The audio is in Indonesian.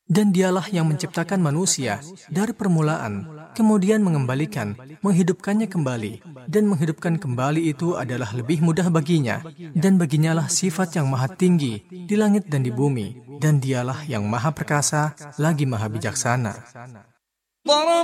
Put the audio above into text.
Dan dialah yang menciptakan manusia dari permulaan, kemudian mengembalikan, menghidupkannya kembali. Dan menghidupkan kembali itu adalah lebih mudah baginya. Dan baginyalah sifat yang maha tinggi di langit dan di bumi. Dan dialah yang maha perkasa, lagi maha bijaksana.